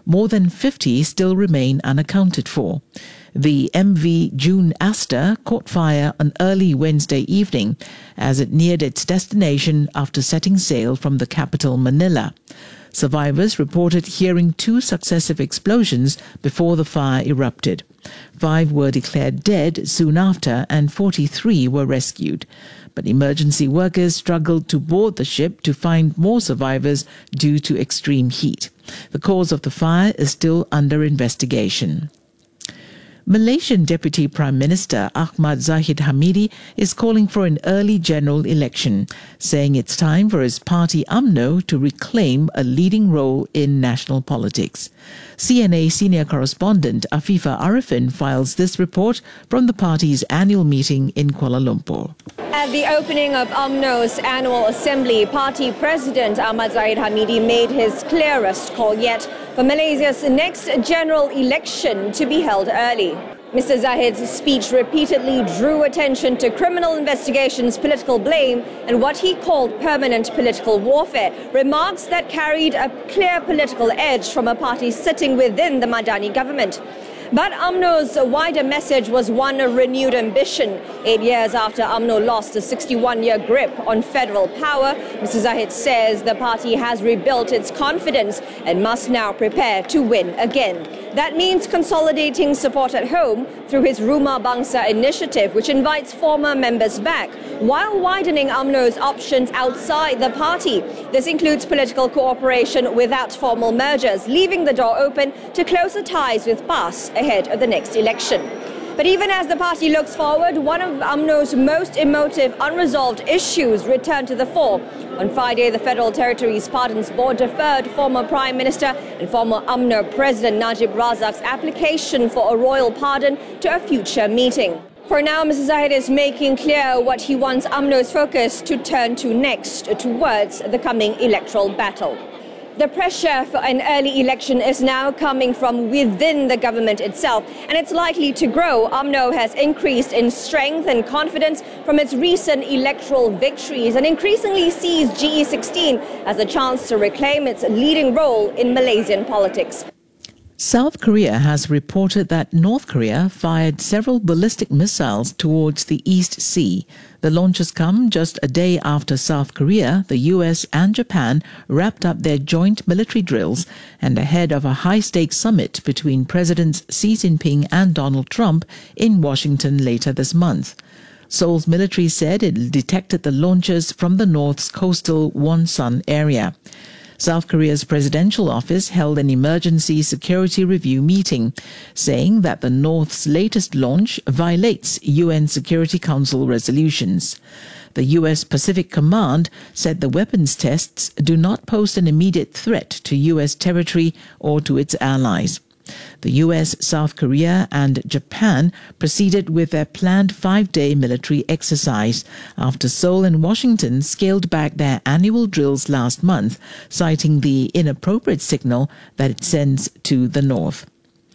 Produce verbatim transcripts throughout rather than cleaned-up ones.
more than fifty still remain unaccounted for. The M V June Aster caught fire on early Wednesday evening as it neared its destination after setting sail from the capital Manila. Survivors reported hearing two successive explosions before the fire erupted. Five were declared dead soon after and forty-three were rescued. But emergency workers struggled to board the ship to find more survivors due to extreme heat. The cause of the fire is still under investigation. Malaysian Deputy Prime Minister Ahmad Zahid Hamidi is calling for an early general election, saying it's time for his party U M N O to reclaim a leading role in national politics. C N A senior correspondent Afifa Arifin files this report from the party's annual meeting in Kuala Lumpur. At the opening of U M N O's annual assembly, party president Ahmad Zahid Hamidi made his clearest call yet for Malaysia's next general election to be held early. Mister Zahid's speech repeatedly drew attention to criminal investigations, political blame, and what he called permanent political warfare, remarks that carried a clear political edge from a party sitting within the Madani government. But U M N O's wider message was one of renewed ambition. Eight years after U M N O lost a sixty-one-year grip on federal power, Mister Zahid says the party has rebuilt its confidence and must now prepare to win again. That means consolidating support at home through his Rumah Bangsa initiative, which invites former members back, while widening U M N O's options outside the party. This includes political cooperation without formal mergers, leaving the door open to closer ties with P A S ahead of the next election. But even as the party looks forward, one of U M N O's most emotive unresolved issues returned to the fore. On Friday, the Federal Territories Pardons Board deferred former Prime Minister and former U M N O President Najib Razak's application for a royal pardon to a future meeting. For now, Mister Zahid is making clear what he wants U M N O's focus to turn to next, towards the coming electoral battle. The pressure for an early election is now coming from within the government itself, and it's likely to grow. U M N O has increased in strength and confidence from its recent electoral victories and increasingly sees G E sixteen as a chance to reclaim its leading role in Malaysian politics. South Korea has reported that North Korea fired several ballistic missiles towards the East Sea. The launches come just a day after South Korea, the U S and Japan wrapped up their joint military drills and ahead of a high-stakes summit between Presidents Xi Jinping and Donald Trump in Washington later this month. Seoul's military said it detected the launches from the North's coastal Wonsan area. South Korea's presidential office held an emergency security review meeting, saying that the North's latest launch violates U N Security Council resolutions. The U S Pacific Command said the weapons tests do not pose an immediate threat to U S territory or to its allies. The U S, South Korea and Japan proceeded with their planned five-day military exercise after Seoul and Washington scaled back their annual drills last month, citing the inappropriate signal that it sends to the North.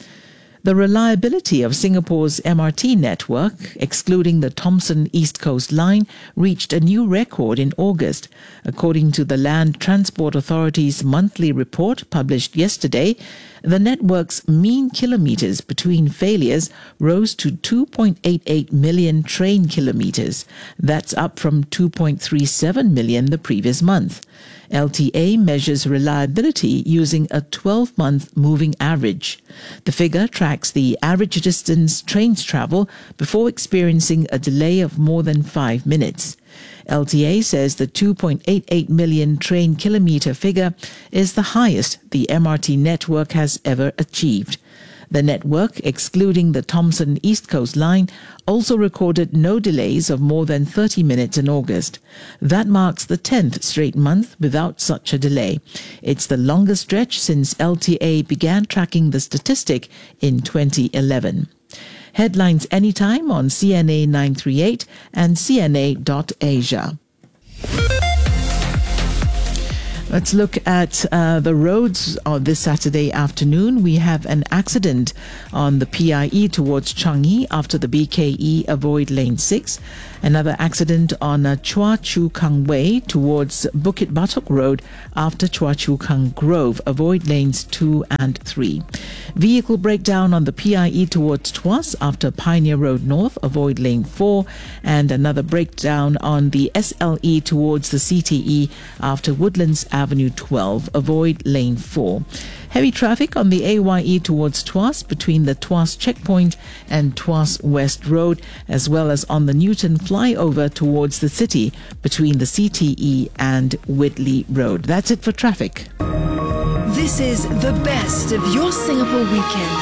The reliability of Singapore's M R T network, excluding the Thomson East Coast Line, reached a new record in August. According to the Land Transport Authority's monthly report published yesterday, the network's mean kilometres between failures rose to two point eight eight million train kilometres. That's up from two point three seven million the previous month. L T A measures reliability using a twelve-month moving average. The figure tracks the average distance trains travel before experiencing a delay of more than five minutes. L T A says the two point eight eight million train kilometre figure is the highest the M R T network has ever achieved. The network, excluding the Thomson East Coast Line, also recorded no delays of more than thirty minutes in August. That marks the tenth straight month without such a delay. It's the longest stretch since L T A began tracking the statistic in twenty eleven. Headlines anytime on C N A nine thirty-eight and C N A dot Asia. Let's look at uh, the roads on this Saturday afternoon. We have an accident on the P I E towards Changi after the B K E avoid lane six. Another accident on uh, Chua Chu Kang Way towards Bukit Batok Road after Chua Chu Kang Grove. Avoid lanes two and three. Vehicle breakdown on the P I E towards Tuas after Pioneer Road North. Avoid lane four. And another breakdown on the S L E towards the C T E after Woodlands Avenue twelve. Avoid lane four. Heavy traffic on the A Y E towards Tuas between the Tuas checkpoint and Tuas West Road, as well as on the Newton flyover towards the city between the C T E and Whitley Road. That's it for traffic. This is the best of your Singapore weekend.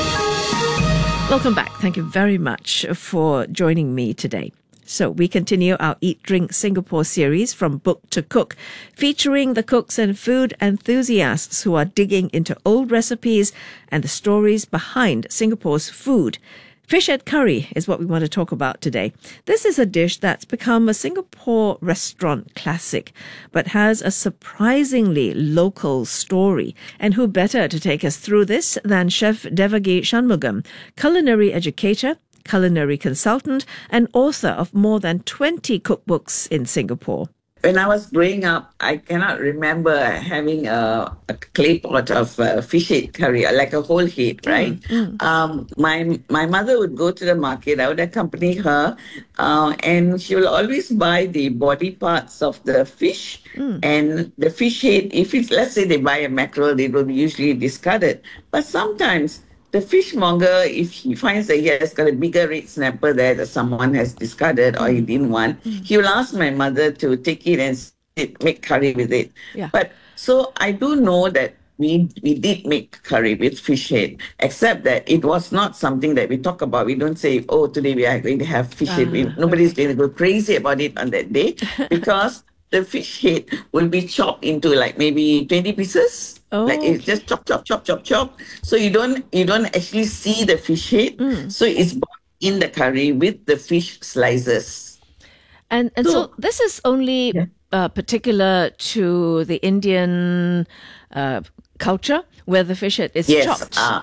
Welcome back. Thank you very much for joining me today. So we continue our Eat, Drink Singapore series from book to cook, featuring the cooks and food enthusiasts who are digging into old recipes and the stories behind Singapore's food. Fish head curry is what we want to talk about today. This is a dish that's become a Singapore restaurant classic, but has a surprisingly local story. And who better to take us through this than Chef Devagi Shanmugam, culinary educator, culinary consultant, and author of more than twenty cookbooks in Singapore. When I was growing up, I cannot remember having a, a clay pot of uh, fish head curry, like a whole head, right? Mm, mm. Um, my my mother would go to the market. I would accompany her, uh, and she will always buy the body parts of the fish mm. and the fish head. If it's, let's say they buy a mackerel, it will be usually discarded. But sometimes the fishmonger, if he finds that he has got a bigger red snapper there that someone has discarded or he didn't want, mm. he will ask my mother to take it and make curry with it. Yeah. But so I do know that we we did make curry with fish head, except that it was not something that we talk about. We don't say, oh, today we are going to have fish head. We, nobody's okay. going to go crazy about it on that day because the fish head will be chopped into like maybe twenty pieces. Oh, like it's okay. just chop, chop, chop, chop, chop. So you don't you don't actually see the fish head. Mm. So it's in the curry with the fish slices. And and so, so this is only yeah. uh, particular to the Indian uh, culture where the fish head is yes, chopped. Uh,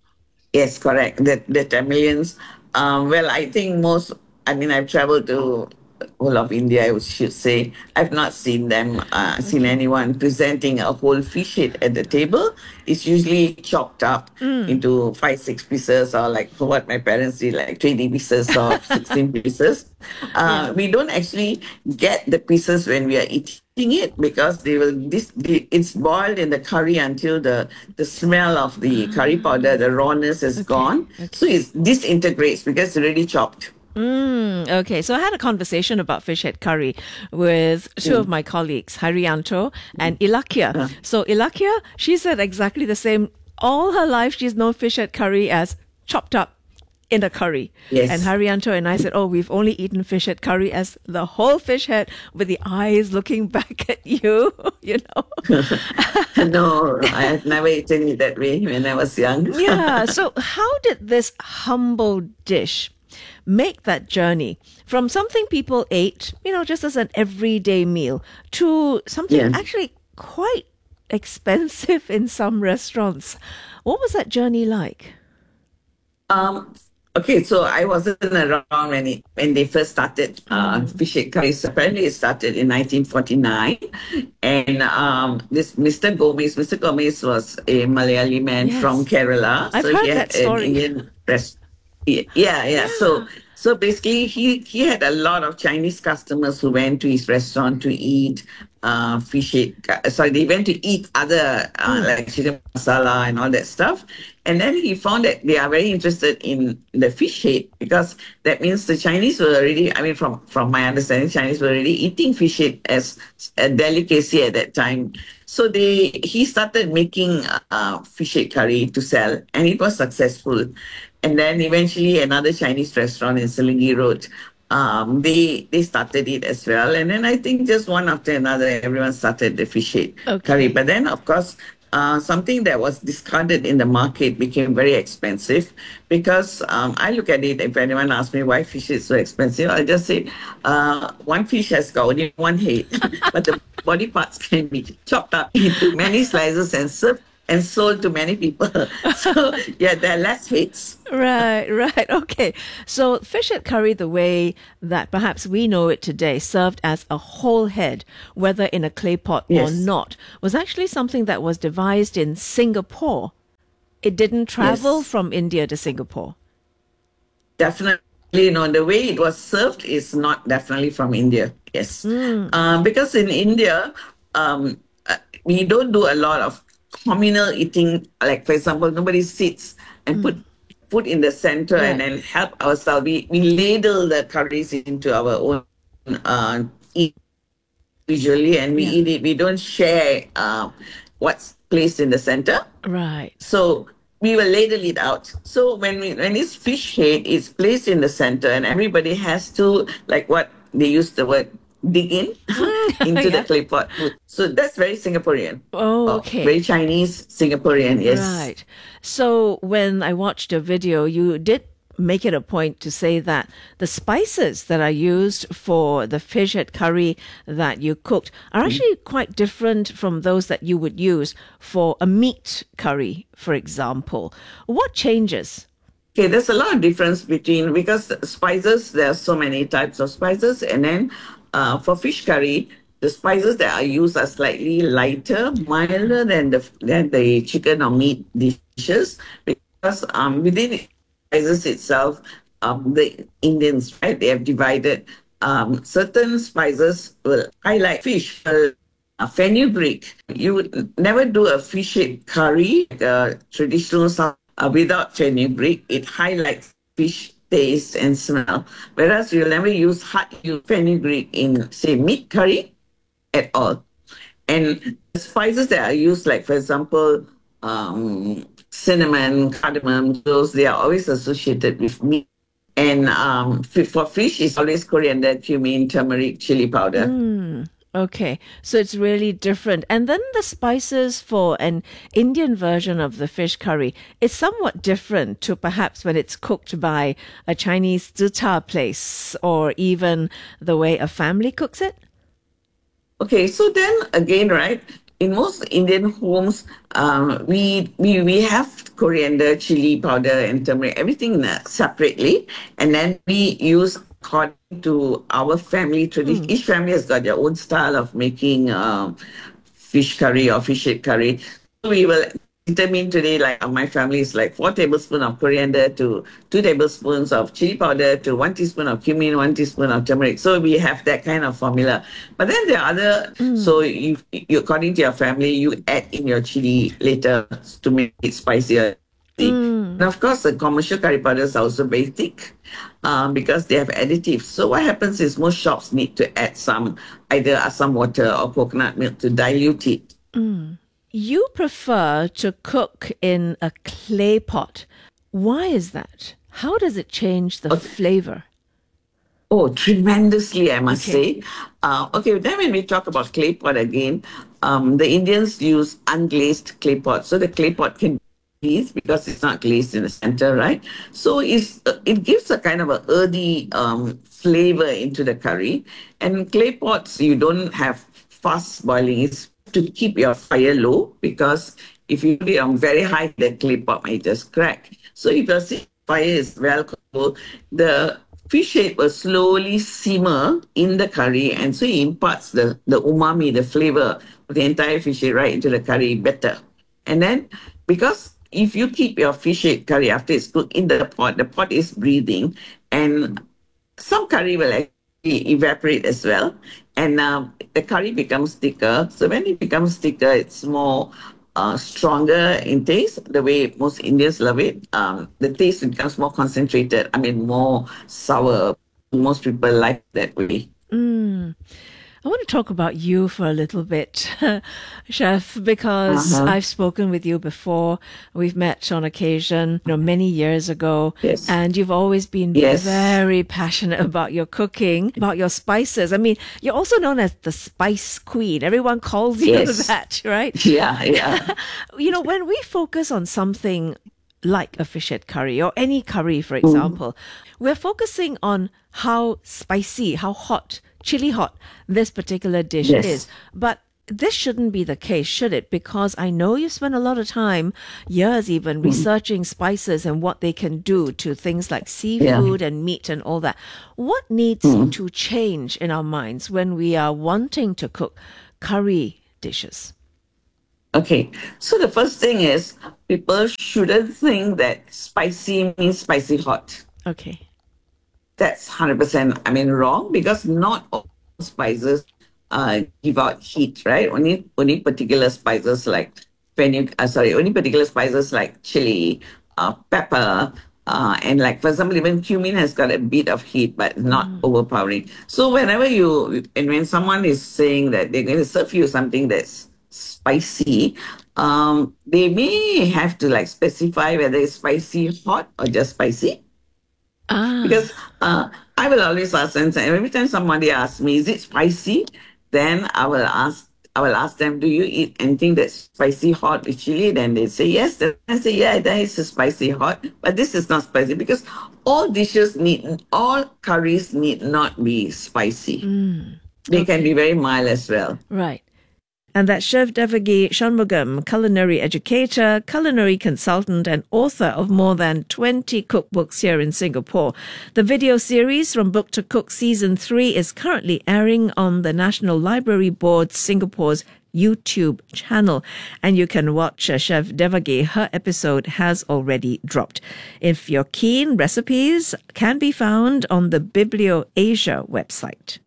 yes, correct. The the Tamilians. Um, well, I think most. I mean, I've traveled to whole of India, I should say. I've not seen them, uh, seen anyone presenting a whole fish head at the table. It's usually chopped up mm. into five, six pieces, or like for what my parents did, like twenty pieces or sixteen pieces. Uh, yeah. We don't actually get the pieces when we are eating it because they will. This the, it's boiled in the curry until the the smell of the curry powder, the rawness is okay. gone. Okay. So it disintegrates because it's already chopped. Mm, okay, so I had a conversation about fish head curry with two mm. of my colleagues, Haryanto and Ilakia. Uh. So Ilakia, she said exactly the same. All her life, she's known fish head curry as chopped up in a curry. Yes. And Haryanto and I said, oh, we've only eaten fish head curry as the whole fish head with the eyes looking back at you, you know. No, I have never eaten it that way when I was young. Yeah, so how did this humble dish make that journey from something people ate, you know, just as an everyday meal, to something yeah. actually quite expensive in some restaurants? What was that journey like? Um. Okay, so I wasn't around when it, when they first started uh, fish head curry. So apparently it started in nineteen forty-nine. And um, this Mister Gomez, Mister Gomez was a Malayali man yes. from Kerala. I've so heard he that had story. An Indian restaurant. Yeah, yeah, yeah. So, so basically, he, he had a lot of Chinese customers who went to his restaurant to eat uh, fish head. Sorry, they went to eat other uh, mm. like chicken masala and all that stuff. And then he found that they are very interested in the fish head because that means the Chinese were already. I mean, from from my understanding, Chinese were already eating fish head as a delicacy at that time. So they he started making uh, fish head curry to sell, and it was successful. And then eventually another Chinese restaurant in Selingi Road, um, they they started it as well. And then I think just one after another, everyone started the fish head okay. curry. But then, of course, uh, something that was discarded in the market became very expensive because um, I look at it, if anyone asks me why fish is so expensive, I'll just say uh, one fish has got only one head. But the body parts can be chopped up into many slices and served and sold to many people. So yeah, there are less hits. Right, right. Okay. So fish head curry, the way that perhaps we know it today, served as a whole head, whether in a clay pot Yes. or not, was actually something that was devised in Singapore. It didn't travel Yes. from India to Singapore. Definitely, you know, the way it was served is not definitely from India. Yes. Um, because in India, um, uh, we don't do a lot of communal eating. Like, for example, nobody sits and put food in the center and Right. then help ourselves. We, we ladle the curries into our own uh, eat usually, and we Yeah. eat it. We don't share uh, what's placed in the center. Right. So we will ladle it out. So when we, when this fish head is placed in the center and everybody has to, like what they use the word, dig in into Yeah. the clay pot. So that's very Singaporean. Oh, Oh, okay. very Chinese Singaporean, yes. Right. So when I watched your video, you did make it a point to say that the spices that are used for the fish head curry that you cooked are actually quite different from those that you would use for a meat curry, for example. What changes? Okay, there's a lot of difference between, because spices, there are so many types of spices, and then uh, for fish curry, the spices that are used are slightly lighter, milder than the than the chicken or meat dishes, because um, within spices itself, um, the Indians, right, they have divided um, certain spices will highlight fish. Uh, uh, fenugreek, you would never do a fish head curry, like a traditional style, uh, without fenugreek. It highlights fish taste and smell. Whereas you'll never use hot use fenugreek in, say, meat curry at all. And the spices that are used, like, for example, um, cinnamon, cardamom, those, they are always associated with meat. And um, f- for fish, it's always coriander, cumin, turmeric, chili powder. Okay, so it's really different. And then the spices for an Indian version of the fish curry is somewhat different to perhaps when it's cooked by a Chinese zita place or even the way a family cooks it. Okay, so then again, right? In most Indian homes, um, we we we have coriander, chili powder, and turmeric, everything uh, separately, and then we use according to our family tradition. Each family has got their own style of making um, fish curry or fish head curry. So we will determine today, like uh, my family is like four tablespoons of coriander to two tablespoons of chili powder to one teaspoon of cumin, one teaspoon of turmeric. So we have that kind of formula. But then there are other, so you, you according to your family, you add in your chili later to make it spicier. And of course, the commercial curry powders are also very thick um, because they have additives. So what happens is most shops need to add some, either some water or coconut milk to dilute it. You prefer to cook in a clay pot. Why is that? How does it change the flavor? Oh, tremendously, I must Okay. say. Uh, okay, then when we talk about clay pot again, um, the Indians use unglazed clay pot. So the clay pot can be because it's not glazed in the center, right? So it's, uh, it gives a kind of a earthy um, flavor into the curry. And clay pots, you don't have fast boiling. It's to keep your fire low, because if you put it on very high, the clay pot might just crack. So if your fire is well controlled, the fish head will slowly simmer in the curry, and so it imparts the, the umami, the flavor of the entire fish head right into the curry better. And then, because if you keep your fish head curry after it's cooked in the pot, the pot is breathing, and some curry will actually evaporate as well, and um, the curry becomes thicker. So when it becomes thicker, it's more uh, stronger in taste, the way most Indians love it. Um, the taste becomes more concentrated, I mean, more sour. Most people like that way. I want to talk about you for a little bit, Chef, because Uh-huh. I've spoken with you before. We've met on occasion, you know, many years ago. Yes. And you've always been Yes. very passionate about your cooking, about your spices. I mean, you're also known as the Spice Queen. Everyone calls you Yes. that, right? Yeah, yeah. You know, when we focus on something like a fish head curry or any curry, for example, mm. we're focusing on how spicy, how hot, chili hot this particular dish yes. is. But this shouldn't be the case, should it? Because I know you spent a lot of time, years even, mm. researching spices and what they can do to things like seafood yeah. and meat and all that. What needs mm. to change in our minds when we are wanting to cook curry dishes? Okay, so the first thing is people shouldn't think that spicy means spicy hot. Okay. That's one hundred percent, I mean, wrong, because not all spices uh, give out heat, right? Only only particular spices like, fenugreek, uh, sorry, only particular spices like chili, uh, pepper, uh, and like, for example, even cumin has got a bit of heat, but not mm. overpowering. So whenever you, and when someone is saying that they're going to serve you something that's spicy, um, they may have to like specify whether it's spicy hot or just spicy. Ah. Because uh, I will always ask them, every time somebody asks me, is it spicy? Then I will ask, I will ask them, do you eat anything that's spicy hot with chili? Then they say yes. Then I say, yeah, that is a spicy hot, but this is not spicy, because all dishes need, all curries need not be spicy. Mm. They okay. can be very mild as well. Right. And that's Chef Devagi Shanmugam, culinary educator, culinary consultant, and author of more than twenty cookbooks here in Singapore. The video series from Book to Cook Season three is currently airing on the National Library Board Singapore's YouTube channel. And you can watch uh, Chef Devagi. Her episode has already dropped. If you're keen, recipes can be found on the Biblio Asia website.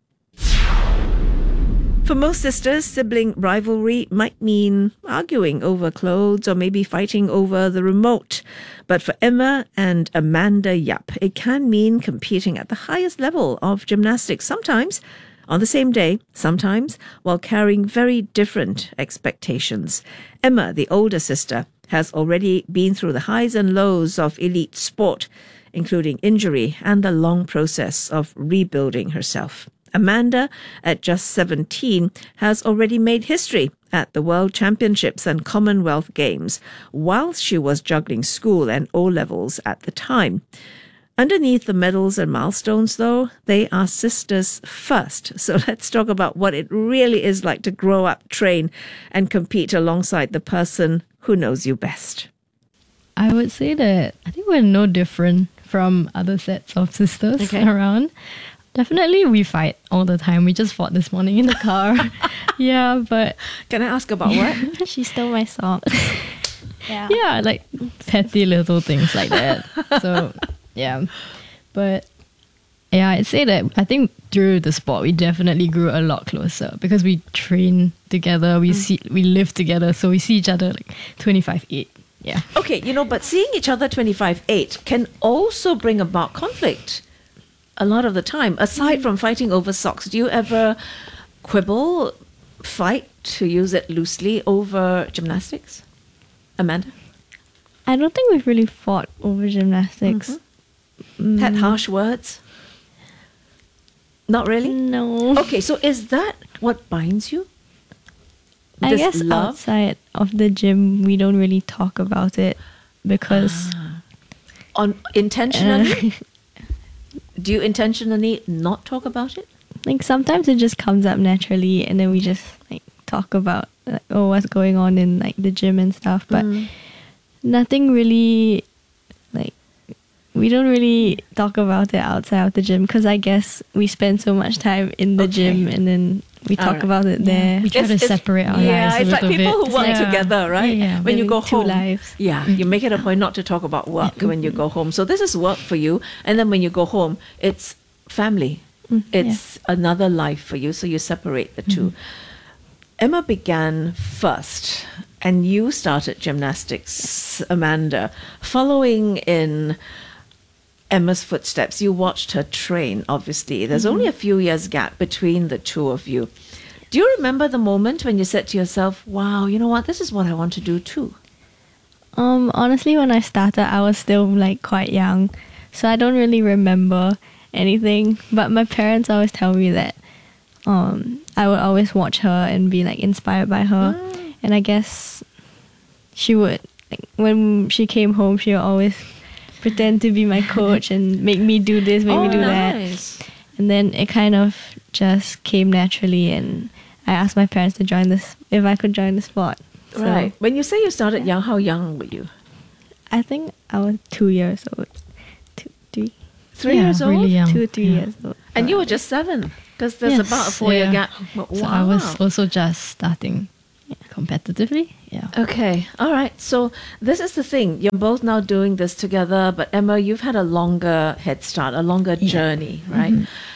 For most sisters, sibling rivalry might mean arguing over clothes or maybe fighting over the remote. But for Emma and Amanda Yap, it can mean competing at the highest level of gymnastics, sometimes on the same day, sometimes while carrying very different expectations. Emma, the older sister, has already been through the highs and lows of elite sport, including injury and the long process of rebuilding herself. Amanda, at just seventeen, has already made history at the World Championships and Commonwealth Games, whilst she was juggling school and O-levels at the time. Underneath the medals and milestones, though, they are sisters first. So let's talk about what it really is like to grow up, train, and compete alongside the person who knows you best. I would say that I think we're no different from other sets of sisters okay. around. Definitely we fight all the time. We just fought this morning in the car. yeah, but... Can I ask about what? She stole my socks. yeah. Yeah, like petty little things like that. So, yeah. But, yeah, I'd say that I think through the sport, we definitely grew a lot closer because we train together, we mm. see, we live together, so we see each other like twenty-five eight. Yeah. Okay, you know, but seeing each other twenty-five eight can also bring about conflict. A lot of the time, aside from fighting over socks, do you ever quibble, fight, to use it loosely, over gymnastics? Amanda? I don't think we've really fought over gymnastics. Mm-hmm. Had harsh words? Not really? No. Okay, so is that what binds you? I This guess love? outside of the gym, we don't really talk about it because... Ah. On intentionally? Uh, Do you intentionally not talk about it? Like sometimes it just comes up naturally and then we just like talk about like, oh, what's going on in like the gym and stuff, but mm. nothing really, like we don't really talk about it outside of the gym because I guess we spend so much time in the okay. gym and then we talk right. about it there. Yeah. We try it's, to separate our yeah, lives a it's little like people bit. who work yeah. together, right? Yeah, yeah. When you go two home, lives. yeah, you make it a point not to talk about work when you go home. So this is work for you, and then when you go home, it's family. Mm, it's yeah. another life for you. So you separate the two. Mm-hmm. Emma began first, and you started gymnastics, Amanda, following in Emma's footsteps. You watched her train, obviously. There's mm-hmm. only a few years gap between the two of you. Do you remember the moment when you said to yourself, wow, you know what, this is what I want to do too? Um, honestly, when I started, I was still like quite young. So I don't really remember anything. But my parents always tell me that um, I would always watch her and be like inspired by her. Mm. And I guess she would like like when she came home, she would always pretend to be my coach and make me do this, make oh, me do nice. that. And then it kind of just came naturally, and I asked my parents to join this, if I could join the sport. So Right. When you say you started young, how young were you? I think I was two years old. Two, three. Three Yeah, years old? really young. Two, three Yeah. years old. And you were just seven? Because there's Yes, about a four-year yeah. gap. Wow. So I was also just starting competitively. Yeah. Okay, all right. So this is the thing. You're both now doing this together, but Emma, you've had a longer head start, a longer journey, right?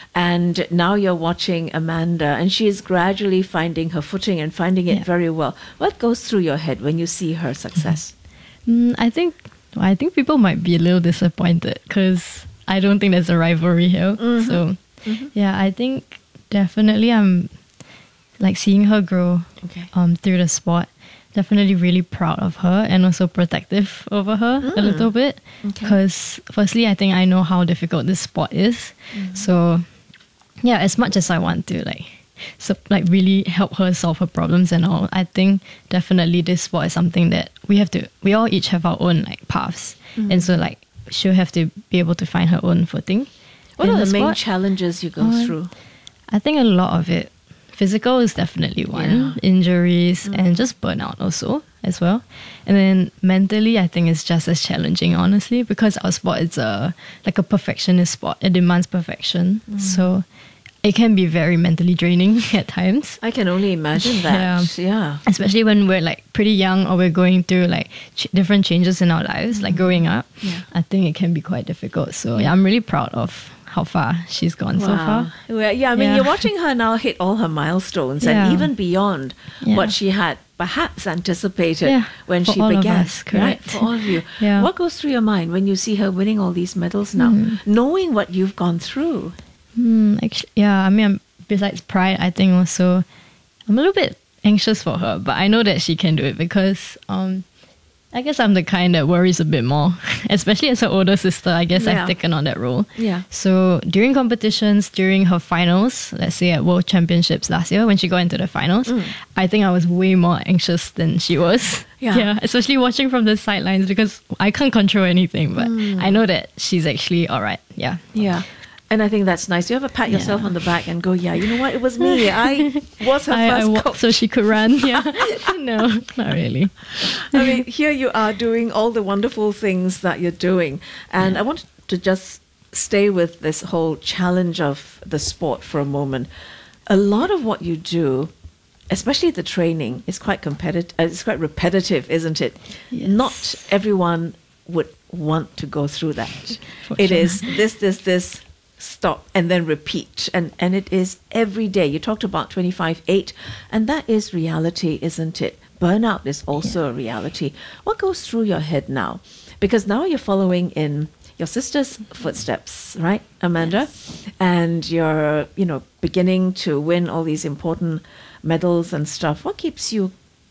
And now you're watching Amanda, and she is gradually finding her footing and finding it Yeah. very well. What goes through your head when you see her success? Mm, I think I think people might be a little disappointed because I don't think there's a rivalry here. So yeah, I think definitely I'm like seeing her grow Okay. um through the sport. Definitely really proud of her and also protective over her a little bit because firstly I think I know how difficult this sport is. So yeah, as much as I want to like so like really help her solve her problems and all, I think definitely this sport is something that we have to we all each have our own like paths. And so like she'll have to be able to find her own footing. What in are the main sport. challenges you go Uh, through? I think a lot of it, physical is definitely one, injuries and just burnout also as well. And then mentally, I think it's just as challenging, honestly, because our sport is a like a perfectionist sport. It demands perfection, so it can be very mentally draining at times. I can only imagine that. Yeah. Especially when we're like pretty young or we're going through like ch- different changes in our lives, like growing up. I think it can be quite difficult. So yeah, I'm really proud of how far she's gone so far. Well, yeah, I mean, Yeah. you're watching her now hit all her milestones Yeah. and even beyond Yeah. what she had perhaps anticipated Yeah, when for she all of began. us, right? correct. For all of you. Yeah. What goes through your mind when you see her winning all these medals now, knowing what you've gone through? Hmm, actually, yeah, I mean, I'm, besides pride, I think also I'm a little bit anxious for her, but I know that she can do it because um, I guess I'm the kind that worries a bit more, especially as her older sister. I guess Yeah. I've taken on that role. Yeah. So during competitions, during her finals, let's say at World Championships last year, when she got into the finals, I think I was way more anxious than she was. Yeah. especially watching from the sidelines because I can't control anything, but I know that she's actually all right. Yeah. Yeah. And I think that's nice. You ever pat yourself on the back and go, yeah, you know what? It was me. I was her I, first I walked coach. so she could run. Yeah. No, not really. I mean, here you are doing all the wonderful things that you're doing. And I want to just stay with this whole challenge of the sport for a moment. A lot of what you do, especially the training, is quite competitive. Uh, it's quite repetitive, isn't it? Yes. Not everyone would want to go through that. For It sure. is this, this, this, stop, and then repeat. And, and it is every day. You talked about twenty-five eight, and that is reality, isn't it? Burnout is also a reality. What goes through your head now? Because now you're following in your sister's footsteps, right, Amanda? And you're, you know, beginning to win all these important medals and stuff. What keeps you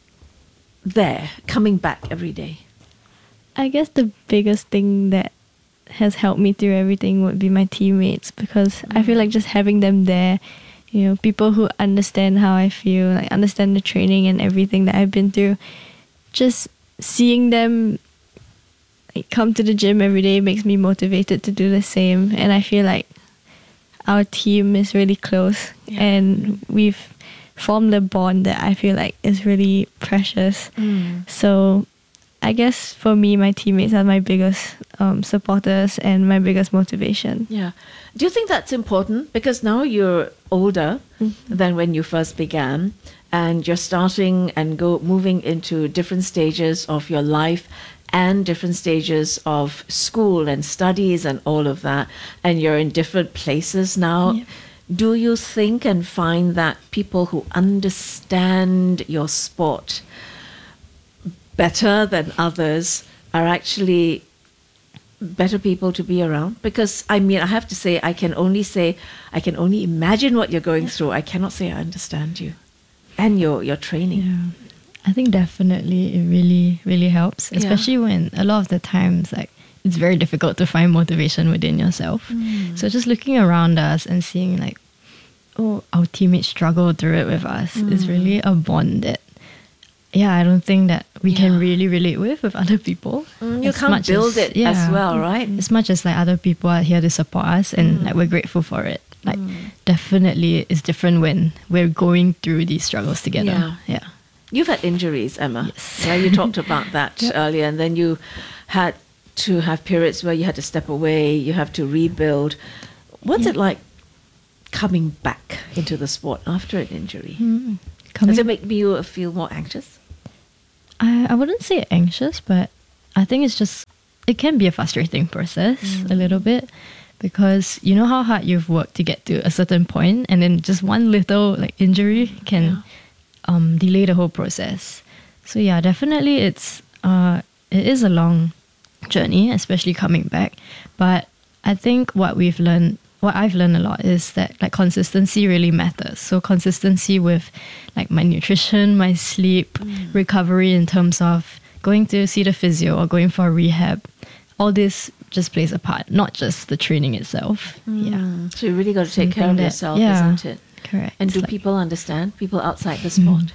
there, coming back every day? I guess the biggest thing that has helped me through everything would be my teammates, because I feel like just having them there, you know, people who understand how I feel, like understand the training and everything that I've been through, just seeing them like, come to the gym every day makes me motivated to do the same. And I feel like our team is really close, and we've formed a bond that I feel like is really precious. So I guess for me, my teammates are my biggest um, supporters and my biggest motivation. Yeah. Do you think that's important? Because now you're older than when you first began, and you're starting and go moving into different stages of your life and different stages of school and studies and all of that, and you're in different places now. Yep. Do you think and find that people who understand your sport better than others are actually better people to be around? Because I mean, I have to say, I can only say, I can only imagine what you're going through. I cannot say I understand you and your your training. Yeah. I think definitely it really, really helps, especially when a lot of the times like it's very difficult to find motivation within yourself. So just looking around us and seeing like, oh, our teammates struggle through it with us is really a bond that yeah, I don't think that we yeah. can really relate with with other people. Mm, you can't build as, it yeah, as well, right? As much as like other people are here to support us and mm. like we're grateful for it. Like mm. definitely it's different when we're going through these struggles together. Yeah. yeah. You've had injuries, Emma. Yes. Yeah, you talked about that yep. earlier, and then you had to have periods where you had to step away, you have to rebuild. What's yep. it like coming back into the sport after an injury? Mm. Does it make you feel more anxious? I, I wouldn't say anxious, but I think it's just, it can be a frustrating process mm. a little bit, because you know how hard you've worked to get to a certain point, and then just one little like injury can yeah. um, delay the whole process. So yeah, definitely it's uh, it is a long journey, especially coming back. But I think what we've learned, what I've learned a lot is that like consistency really matters. So consistency with like my nutrition, my sleep, mm. recovery in terms of going to see the physio or going for a rehab, all this just plays a part, not just the training itself. Mm. Yeah. So you really got to take care of that, yourself, yeah, isn't it? Correct. And do like, people understand? People outside the sport?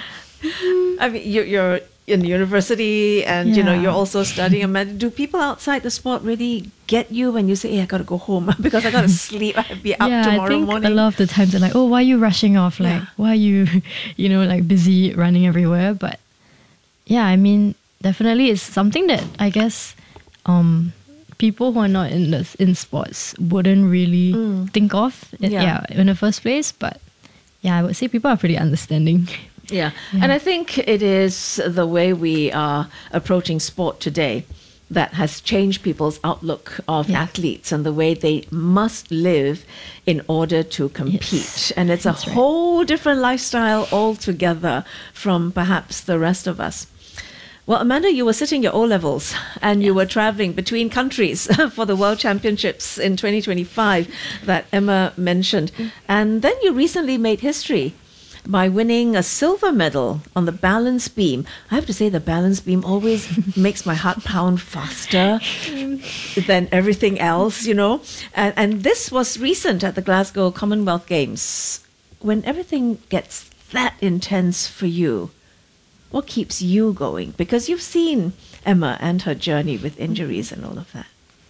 Mm. I mean, you're, you're in university and, yeah. you know, you're also studying. And do people outside the sport really get you when you say, hey, I got to go home because I got to sleep, I'll be up yeah, tomorrow I think morning? A lot of the times they're like, oh, why are you rushing off? Like, yeah. why are you, you know, like busy running everywhere? But yeah, I mean, definitely it's something that I guess um, people who are not in the, in sports wouldn't really mm. think of in, yeah. yeah, in the first place. But yeah, I would say people are pretty understanding. Yeah. yeah, and I think it is the way we are approaching sport today that has changed people's outlook of yeah. athletes and the way they must live in order to compete. Yes. And it's That's a right. whole different lifestyle altogether from perhaps the rest of us. Well, Amanda, you were sitting your O-levels and yes. you were traveling between countries for the World Championships in twenty twenty-five that Emma mentioned. Mm. And then you recently made history by winning a silver medal on the balance beam. I have to say the balance beam always makes my heart pound faster than everything else, you know. And, and this was recent at the Glasgow Commonwealth Games. When everything gets that intense for you, what keeps you going? Because you've seen Emma and her journey with injuries and all of that.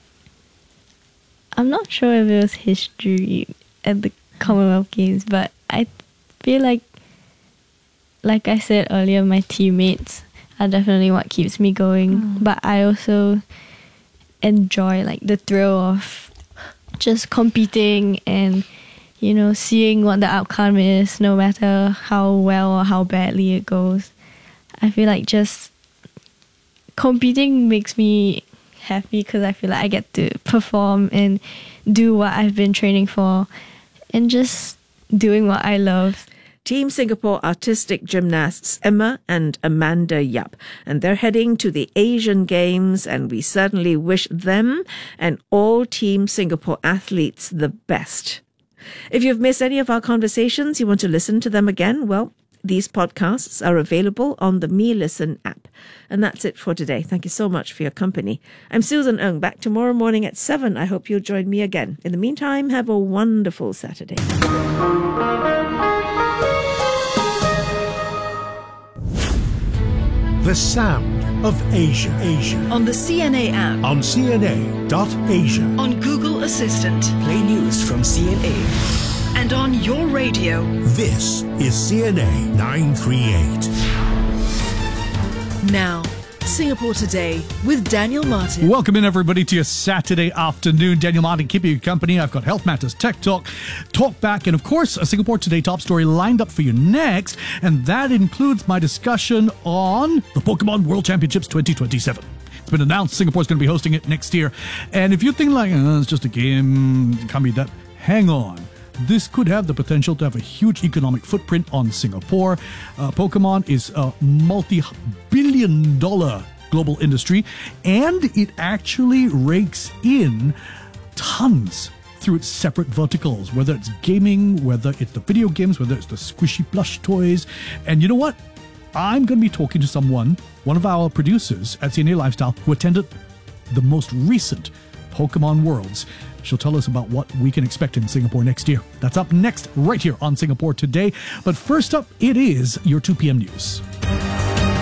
I'm not sure if it was history at the Commonwealth Games, but I feel like, like I said earlier, my teammates are definitely what keeps me going. Mm. But I also enjoy like the thrill of just competing and, you know, seeing what the outcome is, no matter how well or how badly it goes. I feel like just competing makes me happy because I feel like I get to perform and do what I've been training for and just doing what I love. Team Singapore artistic gymnasts Emma and Amanda Yap. And they're heading to the Asian Games, and we certainly wish them and all Team Singapore athletes the best. If you've missed any of our conversations, you want to listen to them again, well, these podcasts are available on the Me Listen app. And that's it for today. Thank you so much for your company. I'm Susan Ng, back tomorrow morning at seven. I hope you'll join me again. In the meantime, have a wonderful Saturday. The sound of Asia. Asia. On the C N A app. On C N A dot Asia. On Google Assistant. Play news from C N A. And on your radio. This is C N A nine thirty-eight. Now, Singapore Today with Daniel Martin. Welcome in, everybody, to your Saturday afternoon. Daniel Martin keeping you company. I've got Health Matters, Tech Talk, Talk Back, and of course, a Singapore Today top story lined up for you next. And that includes my discussion on the Pokemon World Championships twenty twenty-seven. It's been announced Singapore's going to be hosting it next year. And if you think like, oh, it's just a game, it can't be that, hang on. This could have the potential to have a huge economic footprint on Singapore. Uh, Pokemon is a multi-billion dollar global industry, and it actually rakes in tons through its separate verticals, whether it's gaming, whether it's the video games, whether it's the squishy plush toys. And you know what? I'm going to be talking to someone, one of our producers at C N A Lifestyle, who attended the most recent Pokemon Worlds. She'll tell us about what we can expect in Singapore next year. That's up next, right here on Singapore Today. But first up, it is your two p.m. news.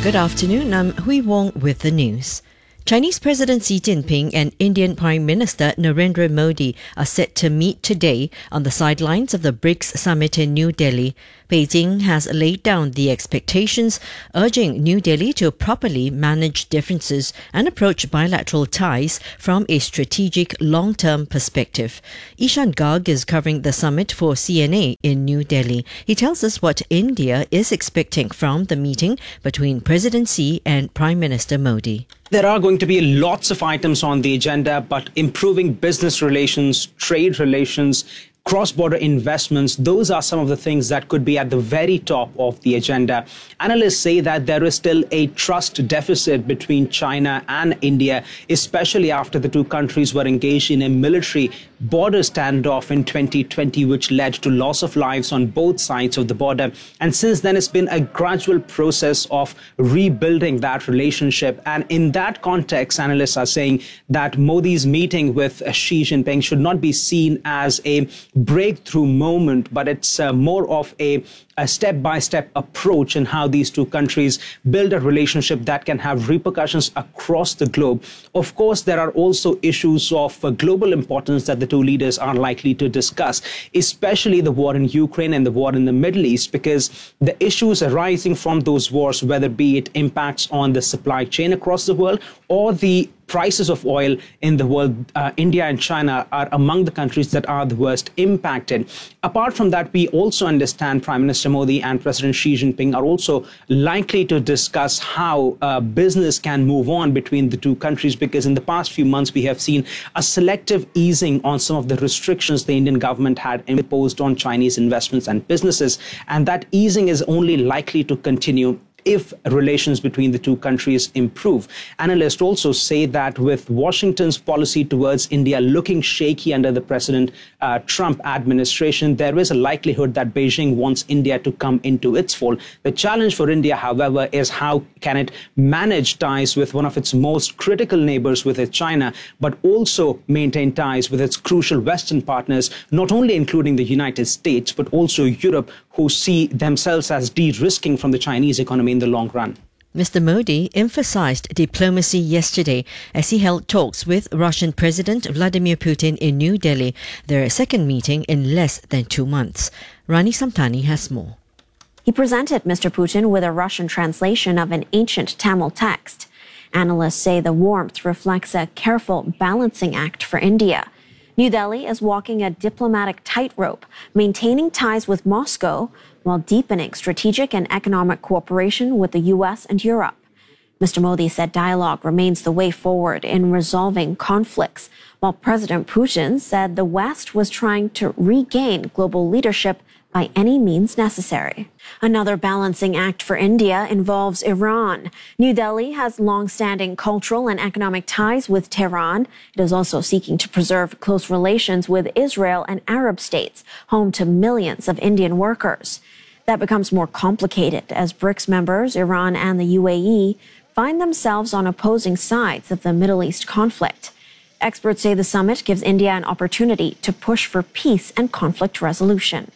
Good afternoon, I'm Hui Wong with the news. Chinese President Xi Jinping and Indian Prime Minister Narendra Modi are set to meet today on the sidelines of the BRICS summit in New Delhi. Beijing has laid down the expectations, urging New Delhi to properly manage differences and approach bilateral ties from a strategic long-term perspective. Ishan Garg is covering the summit for C N A in New Delhi. He tells us what India is expecting from the meeting between President Xi and Prime Minister Modi. There are going to be lots of items on the agenda, but improving business relations, trade relations, cross-border investments, those are some of the things that could be at the very top of the agenda. Analysts say that there is still a trust deficit between China and India, especially after the two countries were engaged in a military border standoff in twenty twenty, which led to loss of lives on both sides of the border. And since then, it's been a gradual process of rebuilding that relationship. And in that context, analysts are saying that Modi's meeting with Xi Jinping should not be seen as a breakthrough moment, but it's uh, more of a, a step-by-step approach in how these two countries build a relationship that can have repercussions across the globe. Of course, there are also issues of uh, global importance that the two leaders are likely to discuss, especially the war in Ukraine and the war in the Middle East, because the issues arising from those wars, whether be it impacts on the supply chain across the world or the prices of oil in the world, uh, India and China are among the countries that are the worst impacted. Apart from that, we also understand Prime Minister Modi and President Xi Jinping are also likely to discuss how uh, business can move on between the two countries, because in the past few months, we have seen a selective easing on some of the restrictions the Indian government had imposed on Chinese investments and businesses. And that easing is only likely to continue if relations between the two countries improve. Analysts also say that with Washington's policy towards India looking shaky under the President uh, Trump administration, there is a likelihood that Beijing wants India to come into its fold. The challenge for India, however, is how can it manage ties with one of its most critical neighbors, with it, China, but also maintain ties with its crucial Western partners, not only including the United States, but also Europe, who see themselves as de-risking from the Chinese economy in the long run. Mister Modi emphasized diplomacy yesterday as he held talks with Russian President Vladimir Putin in New Delhi, their second meeting in less than two months. Rani Samtani has more. He presented Mister Putin with a Russian translation of an ancient Tamil text. Analysts say the warmth reflects a careful balancing act for India. New Delhi is walking a diplomatic tightrope, maintaining ties with Moscow while deepening strategic and economic cooperation with the U S and Europe. Mister Modi said dialogue remains the way forward in resolving conflicts, while President Putin said the West was trying to regain global leadership by any means necessary. Another balancing act for India involves Iran. New Delhi has long-standing cultural and economic ties with Tehran. It is also seeking to preserve close relations with Israel and Arab states, home to millions of Indian workers. That becomes more complicated as BRICS members, Iran and the U A E, find themselves on opposing sides of the Middle East conflict. Experts say the summit gives India an opportunity to push for peace and conflict resolution.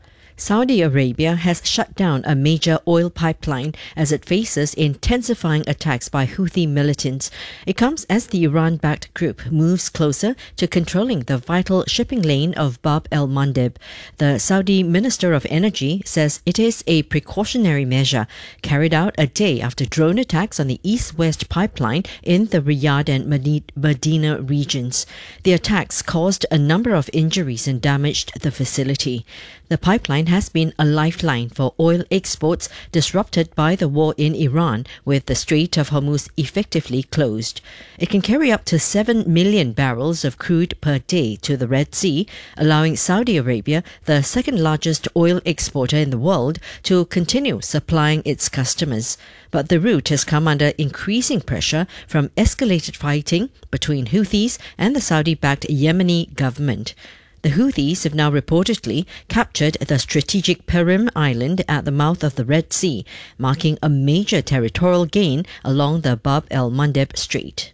Saudi Arabia has shut down a major oil pipeline as it faces intensifying attacks by Houthi militants. It comes as the Iran-backed group moves closer to controlling the vital shipping lane of Bab el-Mandeb. The Saudi Minister of Energy says it is a precautionary measure carried out a day after drone attacks on the east-west pipeline in the Riyadh and Medina regions. The attacks caused a number of injuries and damaged the facility. The pipeline has been a lifeline for oil exports disrupted by the war in Iran, with the Strait of Hormuz effectively closed. It can carry up to seven million barrels of crude per day to the Red Sea, allowing Saudi Arabia, the second largest oil exporter in the world, to continue supplying its customers. But the route has come under increasing pressure from escalated fighting between Houthis and the Saudi-backed Yemeni government. The Houthis have now reportedly captured the strategic Perim Island at the mouth of the Red Sea, marking a major territorial gain along the Bab el-Mandeb Strait.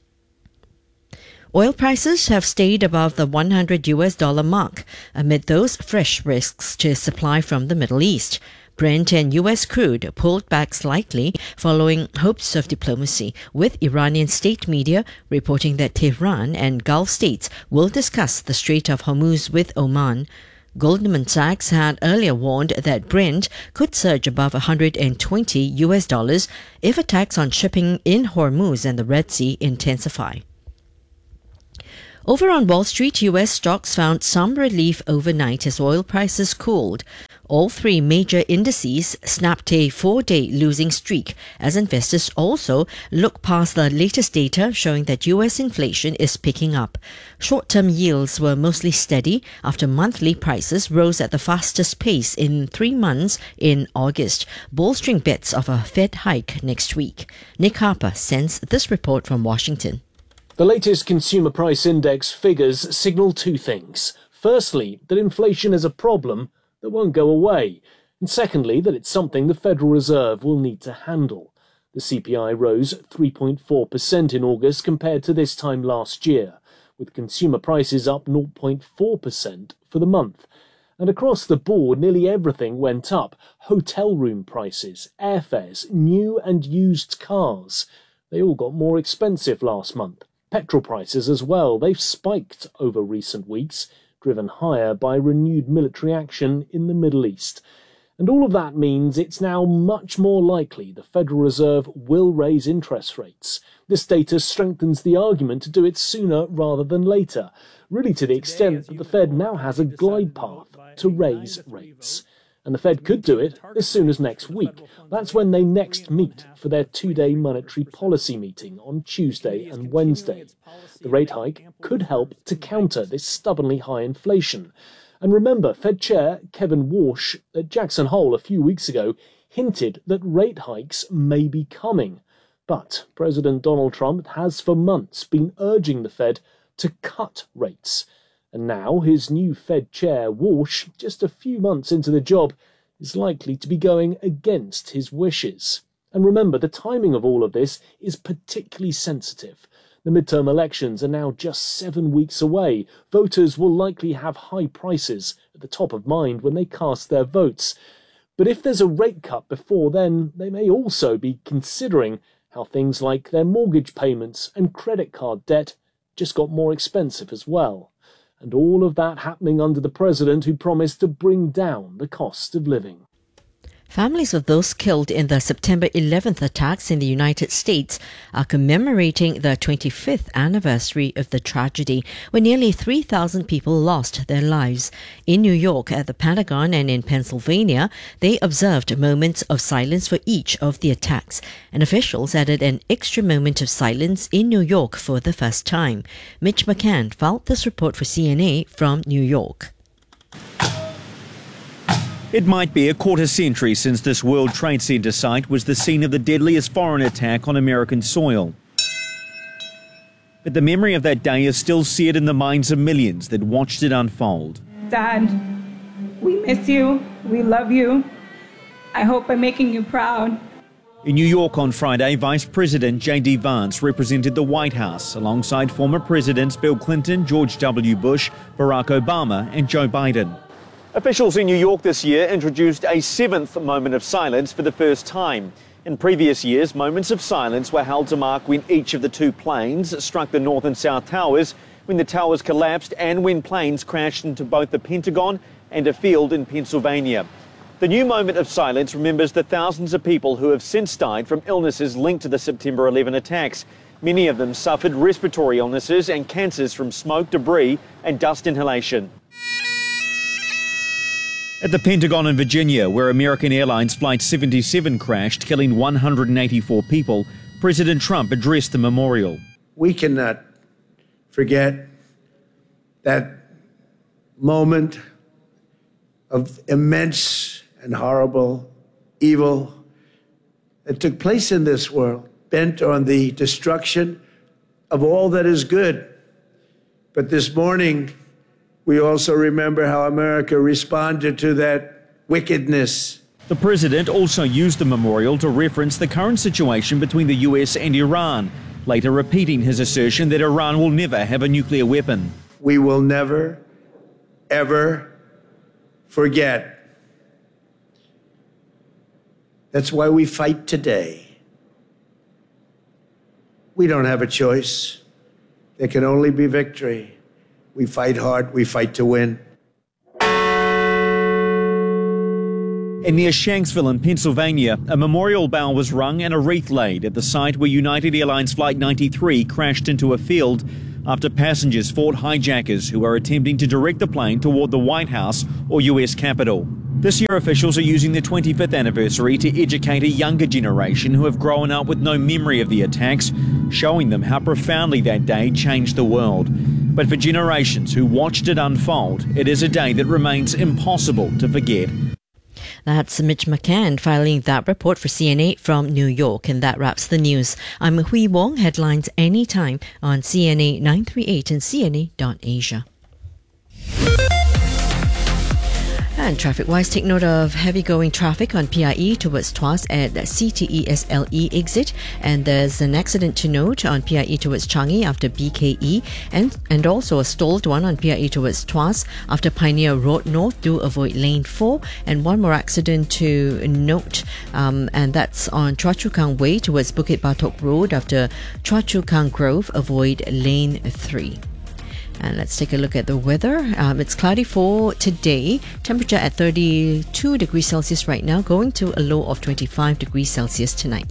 Oil prices have stayed above the one hundred U S dollar mark amid those fresh risks to supply from the Middle East. Brent and U S crude pulled back slightly following hopes of diplomacy, with Iranian state media reporting that Tehran and Gulf states will discuss the Strait of Hormuz with Oman. Goldman Sachs had earlier warned that Brent could surge above one hundred twenty U S dollars if attacks on shipping in Hormuz and the Red Sea intensify. Over on Wall Street, U S stocks found some relief overnight as oil prices cooled. All three major indices snapped a four-day losing streak as investors also look past the latest data showing that U S inflation is picking up. Short-term yields were mostly steady after monthly prices rose at the fastest pace in three months in August, bolstering bets of a Fed hike next week. Nick Harper sends this report from Washington. The latest consumer price index figures signal two things. Firstly, that inflation is a problem that won't go away. And secondly, that it's something the Federal Reserve will need to handle. The C P I rose three point four percent in August compared to this time last year, with consumer prices up zero point four percent for the month. And across the board, nearly everything went up. Hotel room prices, airfares, new and used cars. They all got more expensive last month. Petrol prices as well, they've spiked over recent weeks, driven higher by renewed military action in the Middle East. And all of that means it's now much more likely the Federal Reserve will raise interest rates. This data strengthens the argument to do it sooner rather than later, really to the extent that the Fed now has a glide path to raise rates. And the Fed could do it as soon as next week. That's when they next meet for their two-day monetary policy meeting on Tuesday and Wednesday. The rate hike could help to counter this stubbornly high inflation. And remember, Fed Chair Kevin Warsh at Jackson Hole a few weeks ago hinted that rate hikes may be coming. But President Donald Trump has for months been urging the Fed to cut rates. And now his new Fed chair, Warsh, just a few months into the job, is likely to be going against his wishes. And remember, the timing of all of this is particularly sensitive. The midterm elections are now just seven weeks away. Voters will likely have high prices at the top of mind when they cast their votes. But if there's a rate cut before then, they may also be considering how things like their mortgage payments and credit card debt just got more expensive as well. And all of that happening under the president who promised to bring down the cost of living. Families of those killed in the September eleventh attacks in the United States are commemorating the twenty-fifth anniversary of the tragedy, when nearly three thousand people lost their lives. In New York, at the Pentagon, and in Pennsylvania, they observed moments of silence for each of the attacks, and officials added an extra moment of silence in New York for the first time. Mitch McCann filed this report for C N A from New York. It might be a quarter century since this World Trade Center site was the scene of the deadliest foreign attack on American soil. But the memory of that day is still seared in the minds of millions that watched it unfold. Dad, we miss you. We love you. I hope I'm making you proud. In New York on Friday, Vice President J D Vance represented the White House alongside former Presidents Bill Clinton, George W. Bush, Barack Obama and Joe Biden. Officials in New York this year introduced a seventh moment of silence for the first time. In previous years, moments of silence were held to mark when each of the two planes struck the North and South Towers, when the towers collapsed, and when planes crashed into both the Pentagon and a field in Pennsylvania. The new moment of silence remembers the thousands of people who have since died from illnesses linked to the September eleventh attacks. Many of them suffered respiratory illnesses and cancers from smoke, debris and dust inhalation. At the Pentagon in Virginia, where American Airlines Flight seventy-seven crashed, killing one hundred eighty-four people, President Trump addressed the memorial. We cannot forget that moment of immense and horrible evil that took place in this world, bent on the destruction of all that is good. But this morning, we also remember how America responded to that wickedness. The president also used the memorial to reference the current situation between the U S and Iran, later repeating his assertion that Iran will never have a nuclear weapon. We will never, ever forget That's why we fight today. We don't have a choice. There can only be victory. We fight hard, we fight to win. And near Shanksville in Pennsylvania, a memorial bell was rung and a wreath laid at the site where United Airlines Flight ninety-three crashed into a field after passengers fought hijackers who were attempting to direct the plane toward the White House or U S Capitol. This year, officials are using the twenty-fifth anniversary to educate a younger generation who have grown up with no memory of the attacks, showing them how profoundly that day changed the world. But for generations who watched it unfold, it is a day that remains impossible to forget. That's Mitch McCann filing that report for C N A from New York, and that wraps the news. I'm Hui Wong. Headlines anytime on C N A nine three eight and C N A dot Asia. And traffic-wise, take note of heavy-going traffic on P I E towards Tuas at C T E S L E exit. And there's an accident to note on P I E towards Changi after B K E. And, and also a stalled one on P I E towards Tuas after Pioneer Road North. Do avoid lane four. And one more accident to note, um, and that's on Chua Chu Kang Way towards Bukit Batok Road after Chua Chu Kang Grove. Avoid lane three. And let's take a look at the weather. Um, it's cloudy for today. Temperature at thirty-two degrees Celsius right now, going to a low of twenty-five degrees Celsius tonight.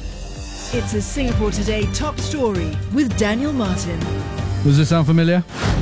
It's a Singapore Today top story with Daniel Martin. Does this sound familiar?